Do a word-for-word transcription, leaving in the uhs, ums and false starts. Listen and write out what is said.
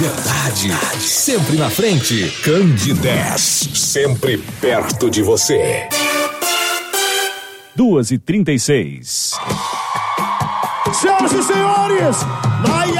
Verdade, sempre na frente. Candidez, sempre perto de você. duas e trinta e seis. Senhoras e senhores, vai